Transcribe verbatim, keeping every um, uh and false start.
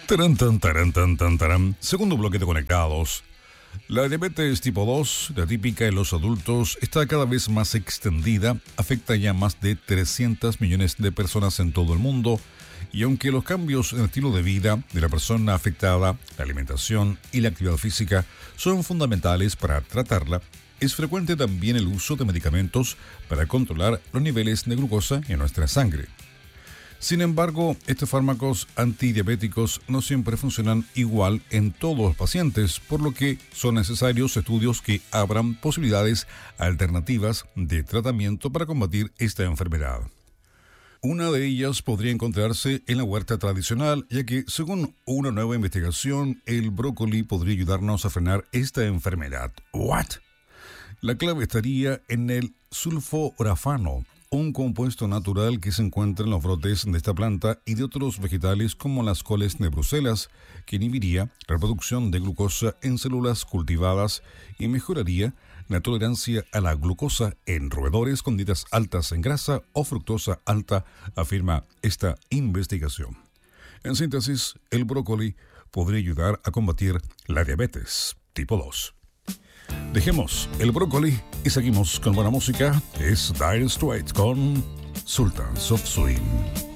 Taran, tan, taran, tan, tan, taran. Segundo bloque de Conectados. La diabetes tipo dos, la típica en los adultos, está cada vez más extendida, afecta ya más de trescientos millones de personas en todo el mundo, y aunque los cambios en el estilo de vida de la persona afectada, la alimentación y la actividad física son fundamentales para tratarla, es frecuente también el uso de medicamentos para controlar los niveles de glucosa en nuestra sangre. Sin embargo, estos fármacos antidiabéticos no siempre funcionan igual en todos los pacientes, por lo que son necesarios estudios que abran posibilidades alternativas de tratamiento para combatir esta enfermedad. Una de ellas podría encontrarse en la huerta tradicional, ya que, según una nueva investigación, el brócoli podría ayudarnos a frenar esta enfermedad. ¿What? La clave estaría en el sulforafano, un compuesto natural que se encuentra en los brotes de esta planta y de otros vegetales como las coles de Bruselas, que inhibiría la producción de glucosa en células cultivadas y mejoraría la tolerancia a la glucosa en roedores con dietas altas en grasa o fructosa alta, afirma esta investigación. En síntesis, el brócoli podría ayudar a combatir la diabetes tipo dos. Dejemos el brócoli y seguimos con buena música. Es Dire Straits con Sultans of Swing.